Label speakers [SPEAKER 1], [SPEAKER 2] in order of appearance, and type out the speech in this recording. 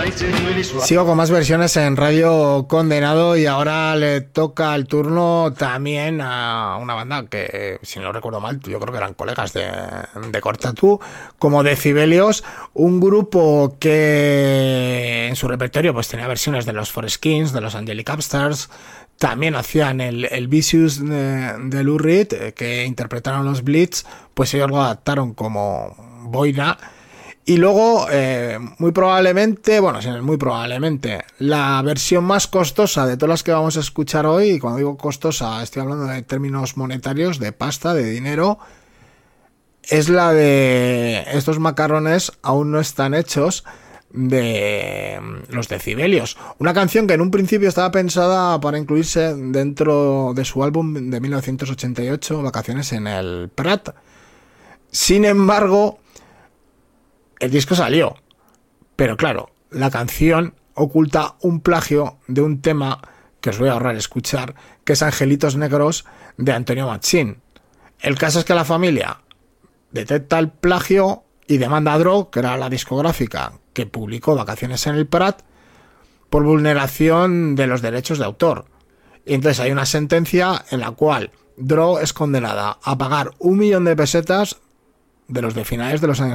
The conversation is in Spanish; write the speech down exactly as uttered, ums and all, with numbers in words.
[SPEAKER 1] Sigo con más versiones en Radio Condenado y ahora le toca el turno también a una banda que, si no recuerdo mal, yo creo que eran colegas de, de Cortatú, como Decibelios, un grupo que en su repertorio pues tenía versiones de los Foreskins, de los Angelic Upstarts, también hacían el, el Vicious de, de Lou Reed, que interpretaron los Blitz, pues ellos lo adaptaron como boina. Y luego, eh, muy probablemente, bueno, muy probablemente, la versión más costosa de todas las que vamos a escuchar hoy, y cuando digo costosa estoy hablando de términos monetarios, de pasta, de dinero, es la de estos macarrones aún no están hechos, de los Decibelios. Una canción que en un principio estaba pensada para incluirse dentro de su álbum de mil novecientos ochenta y ocho, Vacaciones en el Prat. Sin embargo, el disco salió, pero claro, la canción oculta un plagio de un tema que os voy a ahorrar escuchar, que es Angelitos Negros de Antonio Machín. El caso es que la familia detecta el plagio y demanda a Dro, que era la discográfica que publicó Vacaciones en el Prat, por vulneración de los derechos de autor. Y entonces hay una sentencia en la cual Dro es condenada a pagar un millón de pesetas de los de finales de los años